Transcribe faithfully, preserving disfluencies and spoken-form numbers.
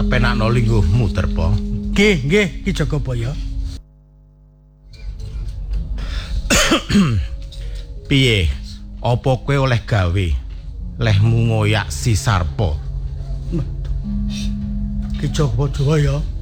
penakno lingguhmu, Terpo. Nggih, nggih, Ki Jagabaya. Piye? Apa kowe oleh gawe? Lehmu ngoyak si Sarpa. Ki Jagabaya.